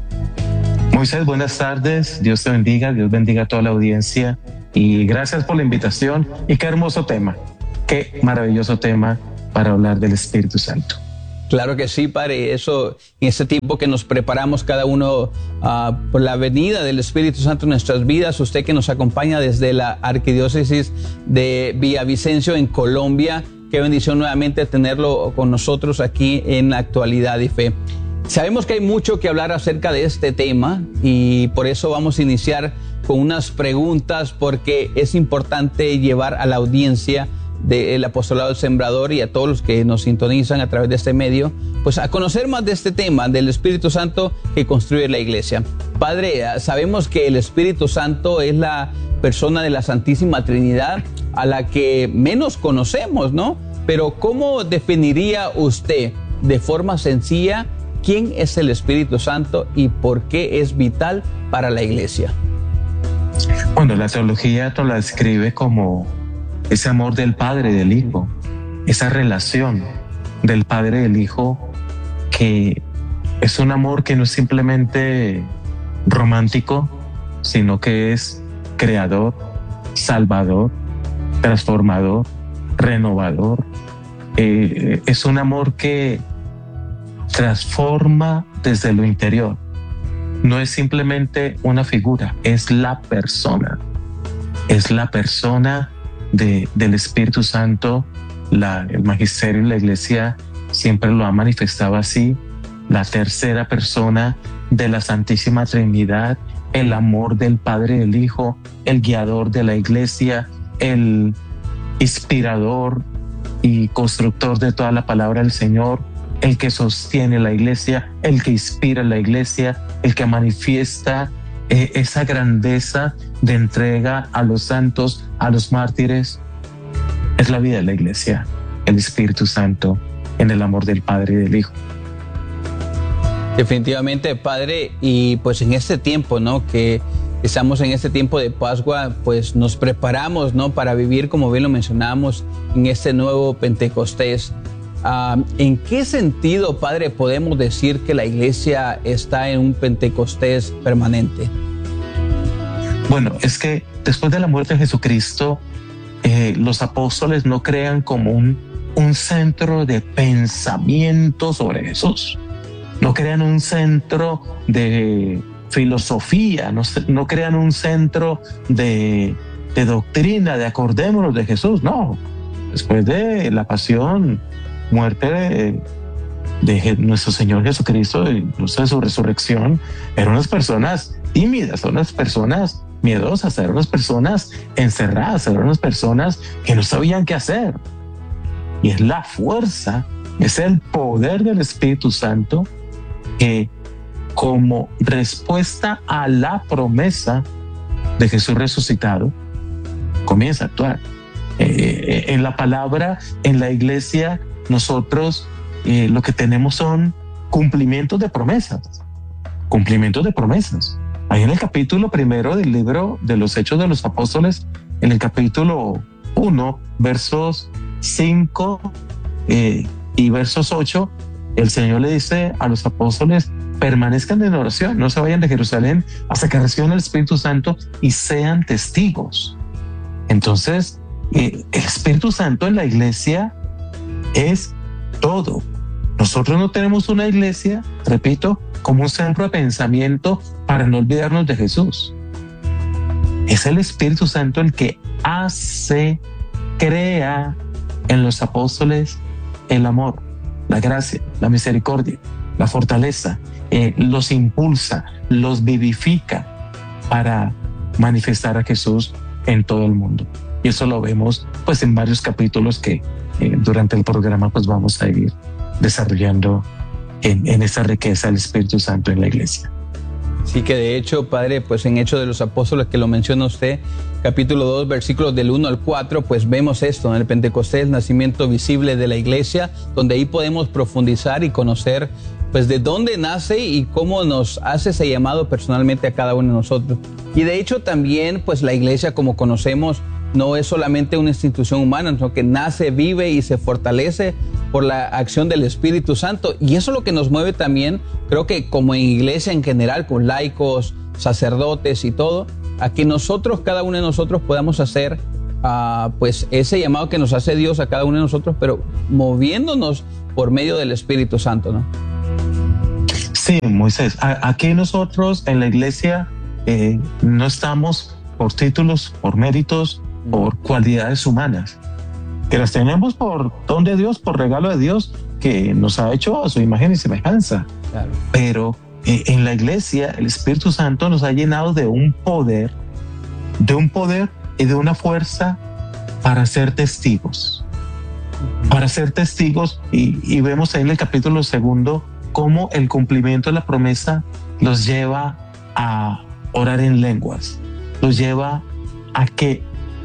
Moisés, buenas tardes. Dios te bendiga, Dios bendiga a toda la audiencia. Y gracias por la invitación. Y qué hermoso tema, qué maravilloso tema para hablar del Espíritu Santo. Claro que sí, padre. Eso, en este tiempo que nos preparamos cada uno uh, por la venida del Espíritu Santo en nuestras vidas, usted que nos acompaña desde la Arquidiócesis de Villavicencio en Colombia, qué bendición nuevamente tenerlo con nosotros aquí en Actualidad y Fe. Sabemos que hay mucho que hablar acerca de este tema y por eso vamos a iniciar con unas preguntas, porque es importante llevar a la audiencia del Apostolado del Sembrador y a todos los que nos sintonizan a través de este medio, pues a conocer más de este tema del Espíritu Santo que construye la iglesia. Padre, sabemos que el Espíritu Santo es la persona de la Santísima Trinidad a la que menos conocemos, ¿no? Pero ¿cómo definiría usted de forma sencilla quién es el Espíritu Santo y por qué es vital para la iglesia? Bueno, la teología nos la describe como ese amor del Padre y del Hijo, esa relación del Padre y del Hijo, que es un amor que no es simplemente romántico, sino que es creador, salvador, transformador, renovador. Eh, es un amor que transforma desde lo interior. No es simplemente una figura, es la persona. Es la persona de, del Espíritu Santo. La, el magisterio y la iglesia siempre lo ha manifestado así. La tercera persona de la Santísima Trinidad, el amor del Padre y del Hijo, el guiador de la iglesia, el inspirador y constructor de toda la palabra del Señor, el que sostiene la iglesia, el que inspira la iglesia, el que manifiesta eh, esa grandeza de entrega a los santos, a los mártires. Es la vida de la iglesia, el Espíritu Santo en el amor del Padre y del Hijo. Definitivamente, Padre, y pues en este tiempo, ¿no?, que estamos en este tiempo de Pascua, pues nos preparamos, ¿no?, para vivir, como bien lo mencionamos, en este nuevo Pentecostés. Uh, ¿En qué sentido, Padre, podemos decir que la iglesia está en un Pentecostés permanente? Bueno, es que después de la muerte de Jesucristo, eh, los apóstoles no crean como un, un centro de pensamiento sobre Jesús. No crean un centro de filosofía, no, no crean un centro de, de doctrina, de acordémonos de Jesús. No, después de la pasión, muerte de, de nuestro Señor Jesucristo, incluso de su resurrección, eran unas personas tímidas, eran unas personas miedosas, eran unas personas encerradas, eran unas personas que no sabían qué hacer. Y es la fuerza, es el poder del Espíritu Santo que, como respuesta a la promesa de Jesús resucitado, comienza a actuar. Eh, en la palabra, en la iglesia, nosotros eh, lo que tenemos son cumplimientos de promesas, cumplimientos de promesas. Ahí en el capítulo primero del libro de los Hechos de los Apóstoles, en el capítulo uno, versos cinco eh, y versos ocho, el Señor le dice a los apóstoles: permanezcan en oración, no se vayan de Jerusalén hasta que reciban el Espíritu Santo y sean testigos. Entonces, eh, el Espíritu Santo en la iglesia es todo. Nosotros no tenemos una iglesia, repito, como un centro de pensamiento para no olvidarnos de Jesús. Es el Espíritu Santo el que hace, crea en los apóstoles el amor, la gracia, la misericordia, la fortaleza, eh, los impulsa, los vivifica para manifestar a Jesús en todo el mundo. Y eso lo vemos pues en varios capítulos que eh, durante el programa pues vamos a ir desarrollando en, en esa riqueza del Espíritu Santo en la iglesia. Sí, que de hecho, Padre, pues en Hechos de los Apóstoles, que lo menciona usted, capítulo dos, versículos del uno al cuatro, pues vemos esto, en el Pentecostés, el nacimiento visible de la iglesia, donde ahí podemos profundizar y conocer pues de dónde nace y cómo nos hace ese llamado personalmente a cada uno de nosotros. Y de hecho también, pues la iglesia, como conocemos, no es solamente una institución humana, sino que nace, vive y se fortalece por la acción del Espíritu Santo. Y eso es lo que nos mueve también, creo que como en iglesia en general, con laicos, sacerdotes y todo, a que nosotros, cada uno de nosotros, podamos hacer uh, pues ese llamado que nos hace Dios a cada uno de nosotros, pero moviéndonos por medio del Espíritu Santo, ¿no? Sí, Moisés, aquí nosotros en la iglesia eh, no estamos por títulos, por méritos, por cualidades humanas, que las tenemos por don de Dios, por regalo de Dios, que nos ha hecho a su imagen y semejanza. Claro. Pero eh, en la iglesia el Espíritu Santo nos ha llenado de un poder, de un poder y de una fuerza para ser testigos, para ser testigos. Y, y vemos ahí en el capítulo segundo cómo el cumplimiento de la promesa los lleva a orar en lenguas, los lleva a que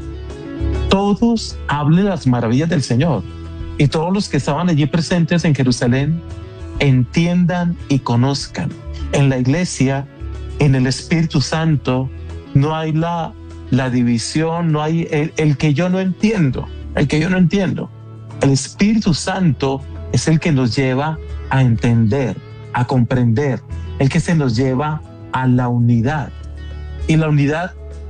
todos hablen las maravillas del Señor y todos los que estaban allí presentes en Jerusalén entiendan y conozcan. En la iglesia, en el Espíritu Santo, no hay la, la división, no hay el, el que yo no entiendo, el que yo no entiendo. El Espíritu Santo es el que nos lleva a entender, a comprender, el que se nos lleva a la unidad. Y la unidad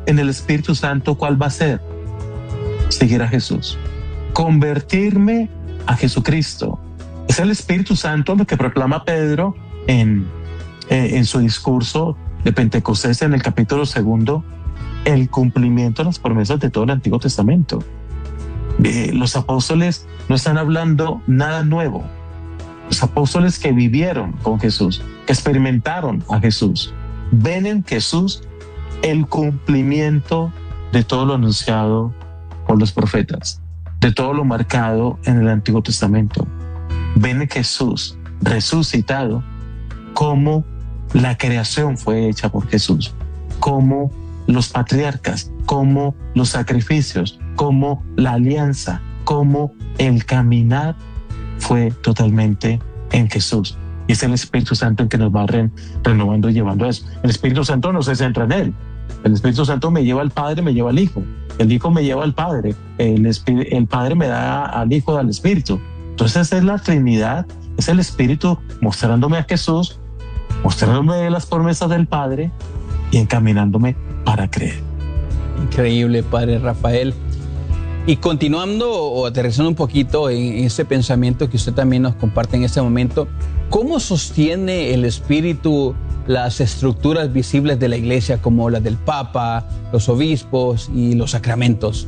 en el Espíritu Santo, ¿cuál va a ser? Seguir a Jesús. Convertirme a Jesucristo. Es el Espíritu Santo lo que proclama Pedro en, eh, en su discurso de Pentecostés en el capítulo segundo, el cumplimiento de las promesas de todo el Antiguo Testamento. Eh, los apóstoles no están hablando nada nuevo. Los apóstoles que vivieron con Jesús, que experimentaron a Jesús, ven en Jesús el cumplimiento de todo lo anunciado por los profetas, de todo lo marcado en el Antiguo Testamento. Ven en Jesús resucitado, como la creación fue hecha por Jesús, como los patriarcas, como los sacrificios, como la alianza, como el caminar fue totalmente en Jesús. Y es el Espíritu Santo el que nos va re- renovando y llevando a eso. El Espíritu Santo no se centra en Él. El Espíritu Santo me lleva al Padre, me lleva al Hijo. El Hijo me lleva al Padre. El, Espí- el Padre me da al Hijo, al Espíritu. Entonces esa es la Trinidad, es el Espíritu mostrándome a Jesús, mostrándome las promesas del Padre y encaminándome para creer. Increíble, Padre Rafael. Y continuando o aterrizando un poquito en ese pensamiento que usted también nos comparte en este momento, ¿cómo sostiene el Espíritu las estructuras visibles de la Iglesia, como las del Papa, los obispos y los sacramentos?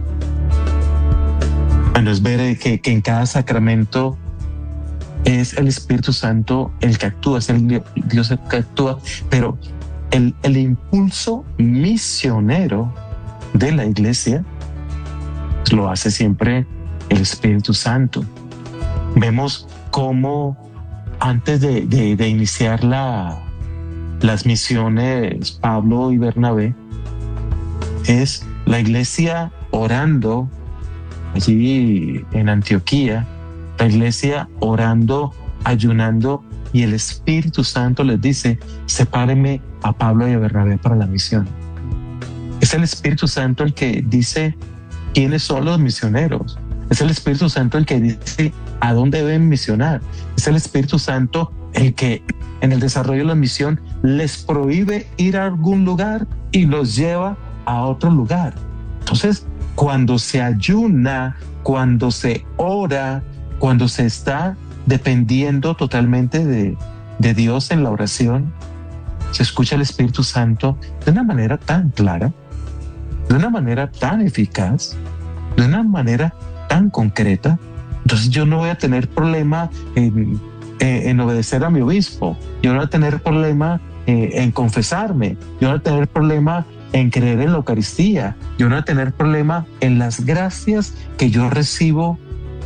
Bueno, es ver que, que en cada sacramento es el Espíritu Santo el que actúa, es el Dios el que actúa, pero el, el impulso misionero de la Iglesia lo hace siempre el Espíritu Santo. Vemos cómo antes de, de, de iniciar la, las misiones Pablo y Bernabé, es la Iglesia orando allí en Antioquía, la Iglesia orando, ayunando, y el Espíritu Santo les dice: sepárenme a Pablo y a Bernabé para la misión. Es el Espíritu Santo el que dice quiénes son los misioneros. Es el Espíritu Santo el que dice a dónde deben misionar. Es el Espíritu Santo el que en el desarrollo de la misión les prohíbe ir a algún lugar y los lleva a otro lugar. Entonces, cuando se ayuna, cuando se ora, cuando se está dependiendo totalmente de, de Dios en la oración, se escucha el Espíritu Santo de una manera tan clara, de una manera tan eficaz, de una manera tan concreta. Entonces yo no voy a tener problema en, en, en obedecer a mi obispo, yo no voy a tener problema eh, en confesarme, yo no voy a tener problema en creer en la Eucaristía, yo no voy a tener problema en las gracias que yo recibo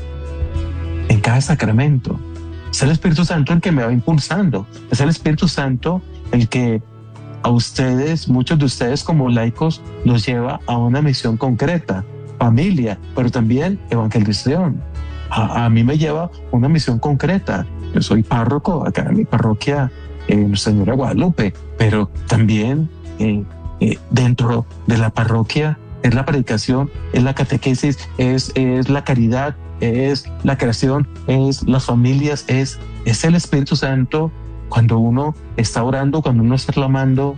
en cada sacramento. Es el Espíritu Santo el que me va impulsando, es el Espíritu Santo el que a ustedes, muchos de ustedes como laicos, los lleva a una misión concreta, familia, pero también evangelización. A, a mí me lleva a una misión concreta. Yo soy párroco acá en mi parroquia, eh, Nuestra Señora de Guadalupe, pero también eh, eh, dentro de la parroquia es la predicación, es la catequesis, es, es la caridad, es la creación, es las familias, es, es el Espíritu Santo. Cuando uno está orando, cuando uno está clamando,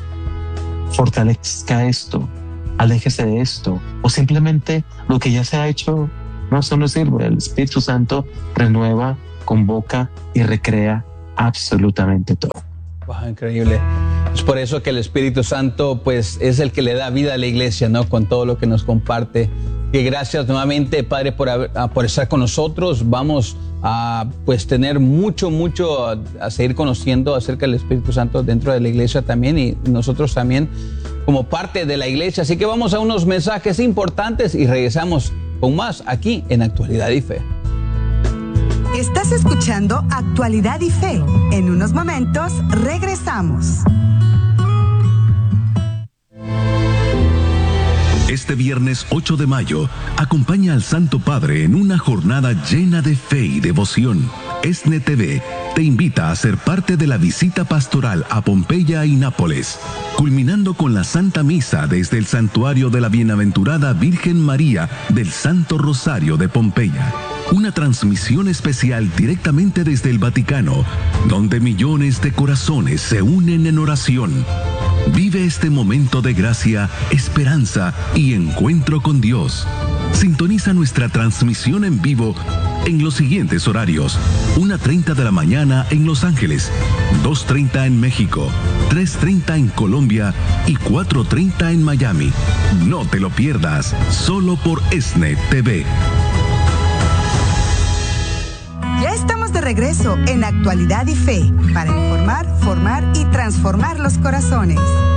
fortalezca esto, aléjese de esto, o simplemente lo que ya se ha hecho, no, eso no sirve. El Espíritu Santo renueva, convoca y recrea absolutamente todo. Wow, increíble. Es por eso que el Espíritu Santo, pues, es el que le da vida a la Iglesia, ¿no? Con todo lo que nos comparte. Y gracias nuevamente, Padre, por, haber, por estar con nosotros. Vamos a pues tener mucho, mucho a, a seguir conociendo acerca del Espíritu Santo dentro de la Iglesia también, y nosotros también como parte de la Iglesia. Así que vamos a unos mensajes importantes y regresamos con más aquí en Actualidad y Fe. Estás escuchando Actualidad y Fe. En unos momentos regresamos. Este viernes ocho de mayo, acompaña al Santo Padre en una jornada llena de fe y devoción. ESNE T V te invita a ser parte de la visita pastoral a Pompeya y Nápoles, culminando con la Santa Misa desde el Santuario de la Bienaventurada Virgen María del Santo Rosario de Pompeya. Una transmisión especial directamente desde el Vaticano, donde millones de corazones se unen en oración. Vive este momento de gracia, esperanza y encuentro con Dios. Sintoniza nuestra transmisión en vivo en los siguientes horarios: una treinta de la mañana en Los Ángeles, dos treinta en México, tres treinta en Colombia y cuatro treinta en Miami. No te lo pierdas, solo por ESNE T V. Ya estamos de regreso en Actualidad y Fe para informar, formar y transformar los corazones.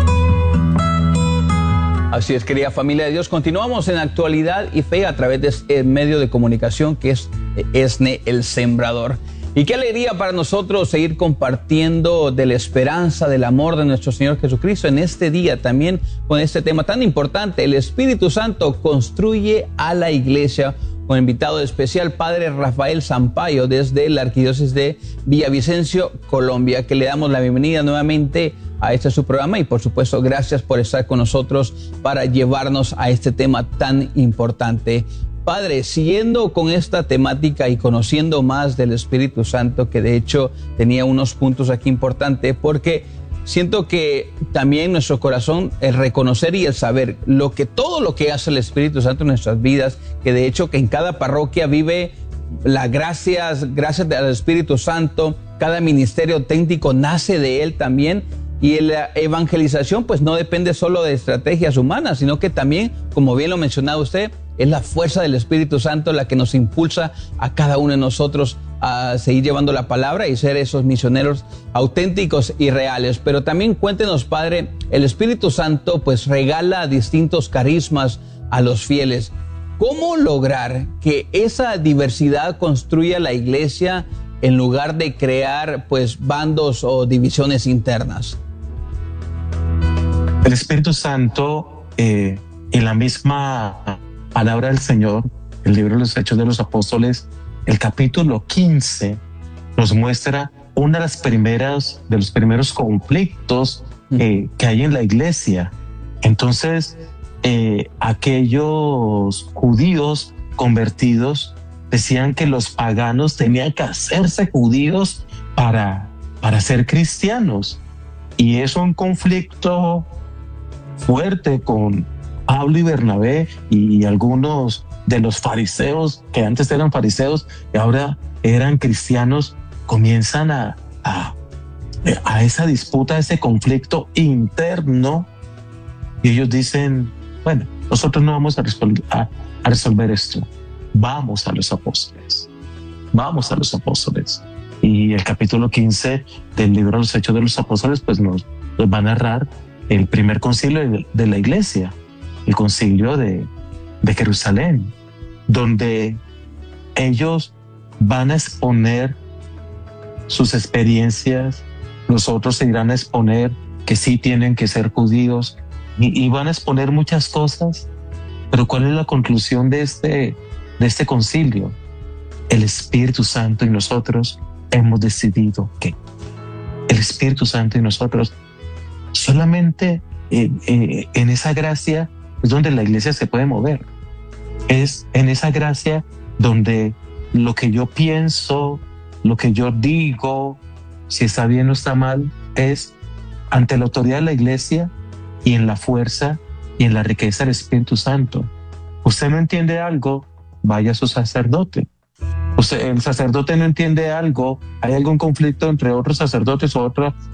Así es, querida familia de Dios, continuamos en Actualidad y Fe a través de este medio de comunicación que es ESNE El Sembrador. Y qué alegría para nosotros seguir compartiendo de la esperanza, del amor de nuestro Señor Jesucristo en este día también con este tema tan importante. El Espíritu Santo construye a la iglesia, con invitado especial, Padre Rafael Sampaio, desde la Arquidiócesis de Villavicencio, Colombia, que le damos la bienvenida nuevamente a este su programa y por supuesto gracias por estar con nosotros para llevarnos a este tema tan importante. Padre, siguiendo con esta temática y conociendo más del Espíritu Santo, que de hecho tenía unos puntos aquí importantes, porque siento que también nuestro corazón, el reconocer y el saber lo que todo lo que hace el Espíritu Santo en nuestras vidas, que de hecho que en cada parroquia vive las gracias, gracias al Espíritu Santo, cada ministerio auténtico nace de él también. Y la evangelización pues no depende solo de estrategias humanas, sino que también, como bien lo mencionaba usted, es la fuerza del Espíritu Santo la que nos impulsa a cada uno de nosotros a seguir llevando la palabra y ser esos misioneros auténticos y reales. Pero también cuéntenos, Padre, el Espíritu Santo pues regala distintos carismas a los fieles. ¿Cómo lograr que esa diversidad construya la iglesia en lugar de crear pues bandos o divisiones internas? El Espíritu Santo, eh, en la misma palabra del Señor, el libro de los Hechos de los Apóstoles, el capítulo quince, nos muestra una de las primeras, de los primeros conflictos eh, que hay en la iglesia. Entonces, eh, aquellos judíos convertidos decían que los paganos tenían que hacerse judíos para, para ser cristianos. Y es un conflicto fuerte con Pablo y Bernabé y algunos de los fariseos, que antes eran fariseos y ahora eran cristianos, comienzan a, a, a esa disputa, a ese conflicto interno. Y ellos dicen, bueno, nosotros no vamos a, responder, a, a resolver esto. Vamos a los apóstoles. Vamos a los apóstoles. Y el capítulo quince del libro de los Hechos de los Apóstoles pues nos, nos va a narrar el primer concilio de, de la iglesia, el concilio de, de Jerusalén, donde ellos van a exponer sus experiencias, los otros se irán a exponer que sí tienen que ser judíos y, y van a exponer muchas cosas. Pero ¿cuál es la conclusión de este, de este concilio? El Espíritu Santo y nosotros hemos decidido que el Espíritu Santo y nosotros solamente eh, eh, en esa gracia es donde la iglesia se puede mover. Es en esa gracia donde lo que yo pienso, lo que yo digo, si está bien o está mal, es ante la autoridad de la iglesia y en la fuerza y en la riqueza del Espíritu Santo. Usted no entiende algo, vaya a su sacerdote. Usted, el sacerdote no entiende algo, hay algún conflicto entre otros sacerdotes o otra